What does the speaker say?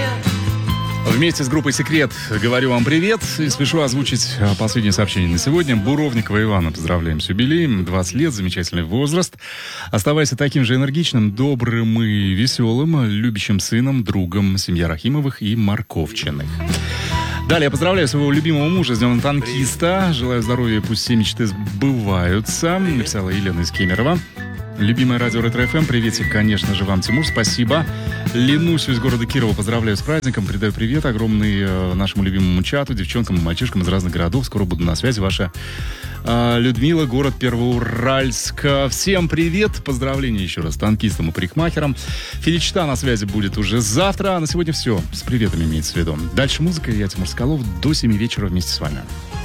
Вместе с группой «Секрет» говорю вам привет и спешу озвучить последнее сообщение на сегодня. Буровникова Ивана поздравляем с юбилеем. 20 лет, замечательный возраст. Оставайся таким же энергичным, добрым и веселым, любящим сыном, другом, семья Рахимовых и Марковчиных. Далее поздравляю своего любимого мужа с днем танкиста. Желаю здоровья, пусть все мечты сбываются. Написала Елена из Кемерово. Любимое радио Ретро-ФМ, приветик, конечно же, вам, Тимур, спасибо. Ленусю из города Кирова поздравляю с праздником, передаю привет огромный нашему любимому чату, девчонкам и мальчишкам из разных городов. Скоро буду на связи, ваша Людмила, город Первоуральск. Всем привет, поздравления еще раз танкистам и парикмахерам. Филичта на связи будет уже завтра, а на сегодня все. С приветами имеется в виду. Дальше музыка, я Тимур Соколов, до 7 вечера вместе с вами.